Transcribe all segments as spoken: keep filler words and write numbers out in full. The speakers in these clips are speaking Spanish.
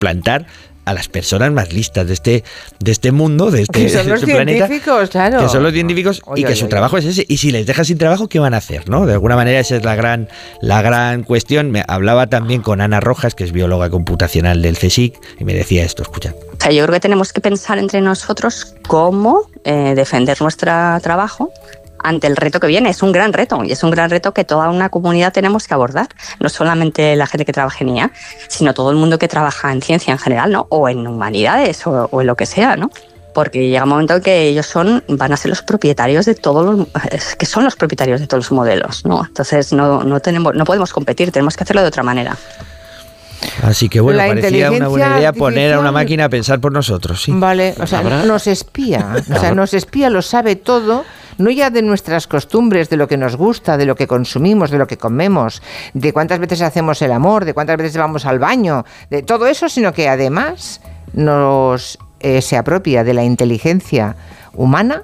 plantar a las personas más listas de este de este mundo, de este, que son los de este científicos, planeta, claro. que son los científicos Oye, y que oye, su oye. trabajo es ese. Y si les dejas sin trabajo, ¿qué van a hacer, no? De alguna manera esa es la gran la gran cuestión. Me hablaba también con Ana Rojas, que es bióloga computacional del CSIC, y me decía esto, escucha. O sea, yo creo que tenemos que pensar entre nosotros cómo eh, defender nuestro trabajo ante el reto que viene. Es un gran reto y es un gran reto que toda una comunidad tenemos que abordar. No solamente la gente que trabaja en I A, sino todo el mundo que trabaja en ciencia en general, ¿no? O en humanidades o, o en lo que sea, ¿no? Porque llega un momento en que ellos son, van a ser los propietarios de todos los, es que son los propietarios de todos los modelos, ¿no? Entonces no, no, tenemos, no podemos competir, tenemos que hacerlo de otra manera. Así que bueno, La parecía una buena idea poner a una artificial- máquina a pensar por nosotros, sí. Vale, o sea, ¿Habrá? nos espía, o sea, nos espía, lo sabe todo, no ya de nuestras costumbres, de lo que nos gusta, de lo que consumimos, de lo que comemos, de cuántas veces hacemos el amor, de cuántas veces vamos al baño, de todo eso, sino que además nos eh, se apropia de la inteligencia humana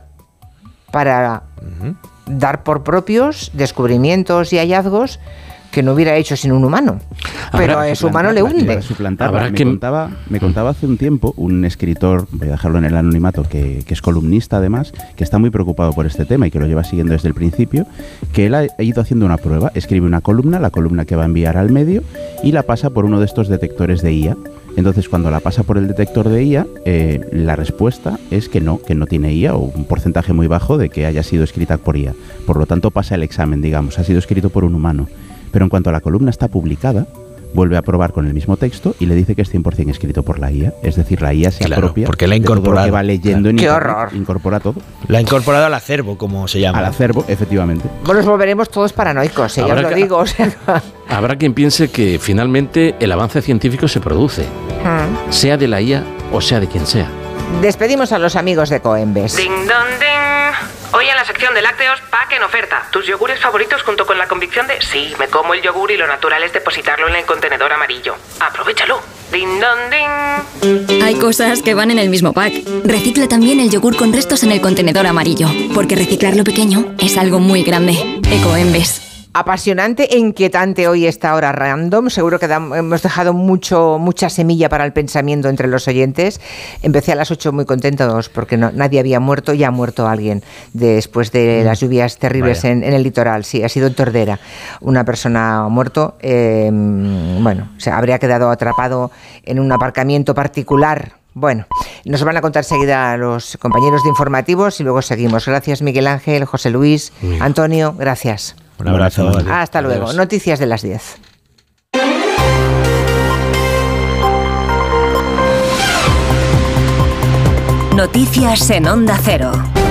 para Ujú. dar por propios descubrimientos y hallazgos que no hubiera hecho sin un humano. Pero Habrá a ese humano le Suplantarla, hunde. tío, suplantarla. Habrá Me, que- contaba, me contaba hace un tiempo un escritor, voy a dejarlo en el anonimato, que, que es columnista además, que está muy preocupado por este tema y que lo lleva siguiendo desde el principio, que él ha ido haciendo una prueba, escribe una columna, la columna que va a enviar al medio, y la pasa por uno de estos detectores de I A. Entonces, cuando la pasa por el detector de I A, eh, la respuesta es que no, que no tiene I A, o un porcentaje muy bajo de que haya sido escrita por I A. Por lo tanto, pasa el examen, digamos, ha sido escrito por un humano. Pero en cuanto a la columna está publicada, vuelve a probar con el mismo texto y le dice que es cien por ciento escrito por la I A. Es decir, la I A se Claro, apropia porque la ha de todo lo incorporado. que va leyendo Claro. en ¡Qué internet, horror! incorpora todo. La ha incorporado al acervo, como se llama. Al acervo, efectivamente. Bueno, nos volveremos todos paranoicos, eh, ya os Habrá lo que- digo. O sea, Habrá quien piense que finalmente el avance científico se produce, mm. sea de la I A o sea de quien sea. Despedimos a los amigos de Coembes. Ding dong ding. Hoy en la sección de lácteos, pack en oferta. Tus yogures favoritos junto con la convicción de sí, me como el yogur y lo natural es depositarlo en el contenedor amarillo. Aprovechalo. Ding dong ding. Hay cosas que van en el mismo pack. Recicla también el yogur con restos en el contenedor amarillo, porque reciclar lo pequeño es algo muy grande. Ecoembes. Apasionante e inquietante hoy esta hora random. Seguro que da- hemos dejado mucho mucha semilla para el pensamiento entre los oyentes. Empecé a las ocho muy contentos porque no, nadie había muerto. Ya ha muerto alguien después de las lluvias terribles en, en el litoral. Sí, ha sido en Tordera. Una persona ha muerto. Eh, bueno, se habría quedado atrapado en un aparcamiento particular. Bueno, nos van a contar enseguida los compañeros de informativos y luego seguimos. Gracias, Miguel Ángel, José Luis, Bien. Antonio, gracias. Un abrazo. adiós. Hasta luego. Adiós. Noticias de las diez. Noticias en Onda Cero.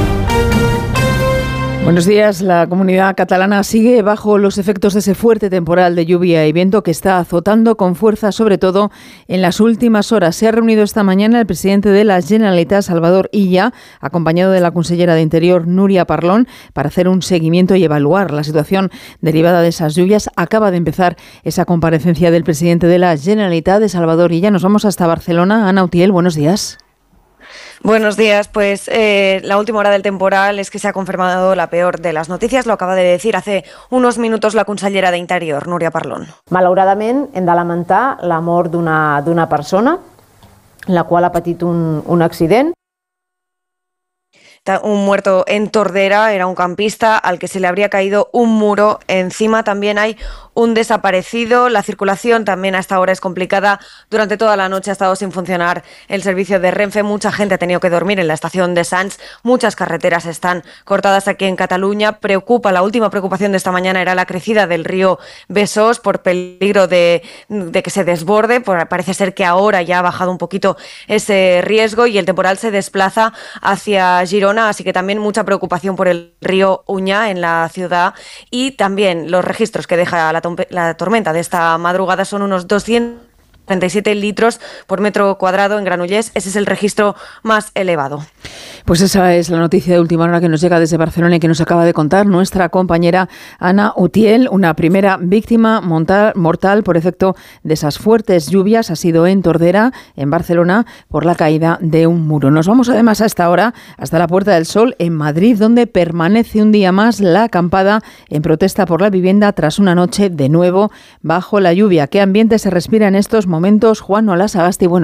Buenos días. La comunidad catalana sigue bajo los efectos de ese fuerte temporal de lluvia y viento que está azotando con fuerza, sobre todo en las últimas horas. Se ha reunido esta mañana el presidente de la Generalitat, Salvador Illa, acompañado de la consellera de Interior, Núria Parlon, para hacer un seguimiento y evaluar la situación derivada de esas lluvias. Acaba de empezar esa comparecencia del presidente de la Generalitat, de Salvador Illa. Nos vamos hasta Barcelona. Ana Utiel, buenos días. Buenos días, pues eh, la última hora del temporal es que se ha confirmado la peor de las noticias, lo acaba de decir hace unos minutos la consellera de Interior, Núria Parlon. Malauradament hem de lamentar la mort d'una d'una persona, la qual ha patit un, un accident. Un muerto en Tordera, era un campista al que se le habría caído un muro encima. También hay un desaparecido. La circulación también a esta hora es complicada. Durante toda la noche ha estado sin funcionar el servicio de Renfe. Mucha gente ha tenido que dormir en la estación de Sants. Muchas carreteras están cortadas aquí en Cataluña. Preocupa, la última preocupación de esta mañana era la crecida del río Besós por peligro de, de que se desborde. Por, parece ser que ahora ya ha bajado un poquito ese riesgo y el temporal se desplaza hacia Girona. Así que también mucha preocupación por el río Uña en la ciudad y también los registros que deja la, la tormenta de esta madrugada son unos doscientos treinta y siete litros por metro cuadrado en Granollers. Ese es el registro más elevado. Pues esa es la noticia de última hora que nos llega desde Barcelona y que nos acaba de contar nuestra compañera Ana Utiel. Una primera víctima mortal por efecto de esas fuertes lluvias ha sido en Tordera, en Barcelona, por la caída de un muro. Nos vamos además a esta hora hasta la Puerta del Sol, en Madrid, donde permanece un día más la acampada en protesta por la vivienda tras una noche de nuevo bajo la lluvia. ¿Qué ambiente se respira en estos momentos? Juan Nolasagasti, bueno.